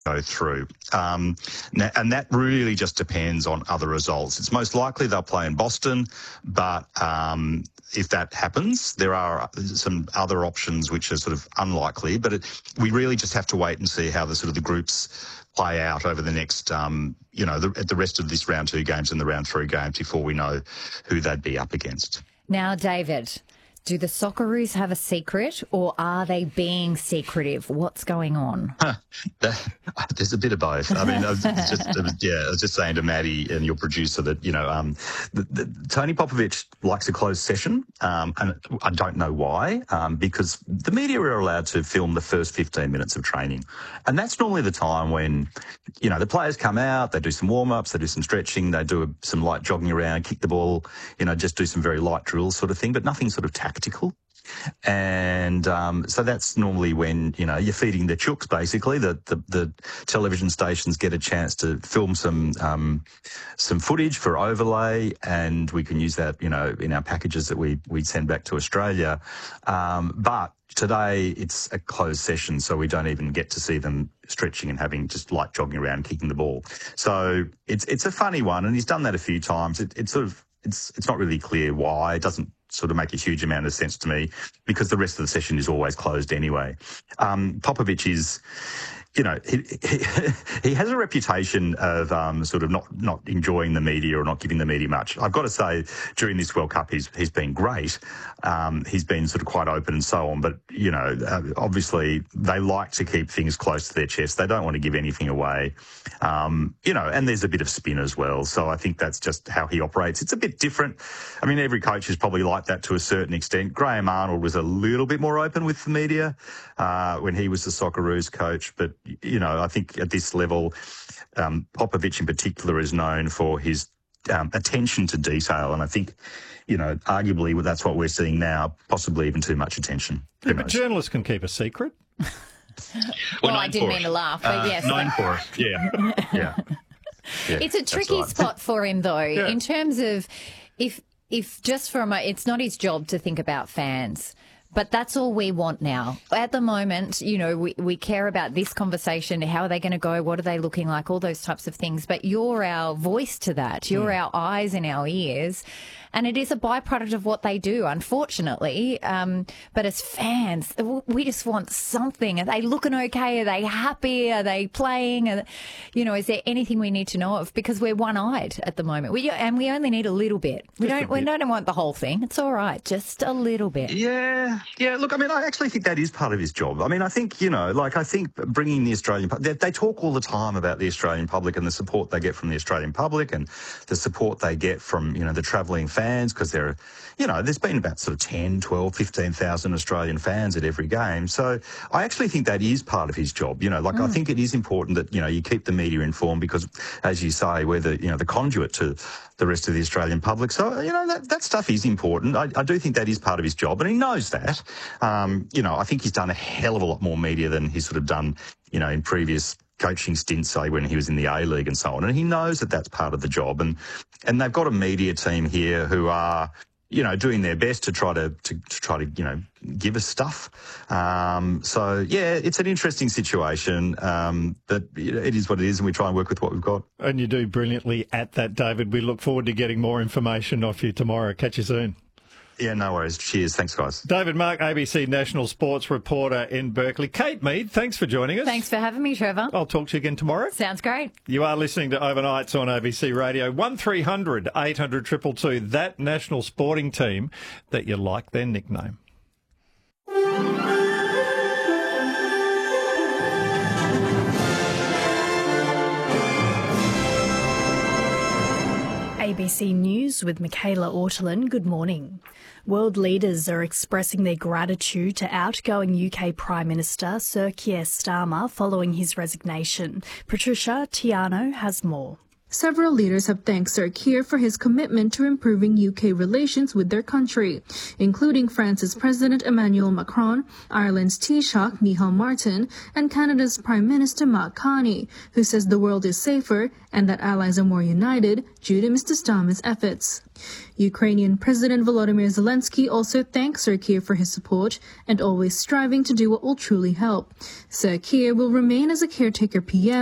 go through. And that really just depends on other results. It's most likely they'll play in Boston, but if that happens, there are some other options which are sort of unlikely, but we really just have to wait and see how the groups play out over the next, the rest of this round 2 games and the round 3 games before we know who they'd be up against. Now, David, do the Socceroos have a secret, or are they being secretive? What's going on? There's a bit of both. I mean, I was just saying to Maddie and your producer that, Tony Popovich likes a closed session, and I don't know why, because the media are allowed to film the first 15 minutes of training. And that's normally the time when, the players come out, they do some warm-ups, they do some stretching, they do some light jogging around, kick the ball, just do some very light drills sort of thing, but nothing sort of tactical. And so that's normally when, you're feeding the chooks, basically. The television stations get a chance to film some footage for overlay, and we can use that, in our packages that we send back to Australia. But today it's a closed session, so we don't even get to see them stretching and having just light jogging around, kicking the ball. So it's a funny one, and he's done that a few times. It's not really clear why. It doesn't sort of make a huge amount of sense to me, because the rest of the session is always closed anyway. Popovich is, he has a reputation of sort of not enjoying the media or not giving the media much. I've got to say, during this World Cup, he's been great. He's been sort of quite open and so on. But, obviously they like to keep things close to their chest. They don't want to give anything away. And there's a bit of spin as well. So I think that's just how he operates. It's a bit different. I mean, every coach is probably like that to a certain extent. Graham Arnold was a little bit more open with the media when he was the Socceroos coach. But, I think at this level, Popovich in particular is known for his attention to detail. And I think, arguably that's what we're seeing now, possibly even too much attention. Yeah, but journalists can keep a secret. Well, I didn't mean to laugh, but yes. Known for it, yeah. It's a tricky spot for him, though, in terms of if just for a moment, it's not his job to think about fans. But that's all we want now. At the moment, we care about this conversation. How are they going to go? What are they looking like? All those types of things. But you're our voice to that. You're our eyes and our ears. And it is a byproduct of what they do, unfortunately. But as fans, we just want something. Are they looking okay? Are they happy? Are they playing? Is there anything we need to know of? Because we're one-eyed at the moment. We only need a little bit. We don't want the whole thing. It's all right. Just a little bit. Yeah, look, I mean, I actually think that is part of his job. I mean, I think, I think bringing the Australian public, they talk all the time about the Australian public and the support they get from the Australian public and the support they get from, the travelling fans, because there's been about sort of 10, 12, 15,000 Australian fans at every game. So I actually think that is part of his job. I think it is important that, you keep the media informed because, as you say, we're the conduit to the rest of the Australian public. So, that stuff is important. I do think that is part of his job, and he knows that. I think he's done a hell of a lot more media than he's sort of done, in previous coaching stints, say, when he was in the A-League and so on. And he knows that that's part of the job. And they've got a media team here who are, doing their best to try to give us stuff. It's an interesting situation, but it is what it is, and we try and work with what we've got. And you do brilliantly at that, David. We look forward to getting more information off you tomorrow. Catch you soon. Yeah, no worries. Cheers. Thanks, guys. David Mark, ABC national sports reporter in Berkeley. Kate Mead, thanks for joining us. Thanks for having me, Trevor. I'll talk to you again tomorrow. Sounds great. You are listening to Overnights on ABC Radio. 1300 800 222, that national sporting team that you like their nickname. ABC News with Michaela Ortolin. Good morning. World leaders are expressing their gratitude to outgoing UK Prime Minister Sir Keir Starmer following his resignation. Patricia Tiano has more. Several leaders have thanked Sir Keir for his commitment to improving UK relations with their country, including France's President Emmanuel Macron, Ireland's Taoiseach Micheál Martin, and Canada's Prime Minister Mark Carney, who says the world is safer and that allies are more united due to Mr. Starmer's efforts. Ukrainian President Volodymyr Zelensky also thanked Sir Keir for his support and always striving to do what will truly help. Sir Keir will remain as a caretaker PM